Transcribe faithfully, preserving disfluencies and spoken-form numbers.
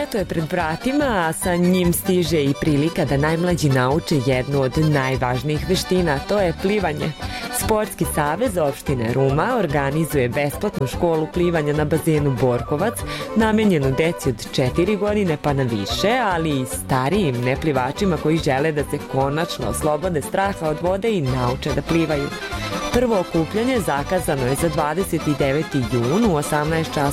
Leto je pred vratima, a sa njim stiže i prilika da najmlađi nauče jednu od najvažnijih veština, to je plivanje. Sportski savez opštine Ruma organizuje besplatnu školu plivanja na bazenu Borkovac, namenjenu deci od četiri godine pa na više, ali i starijim neplivačima koji žele da se konačno oslobode straha od vode i nauče da plivaju. Prvo okupljanje zakazano je za dvadeset deveti jun u osamnaest časova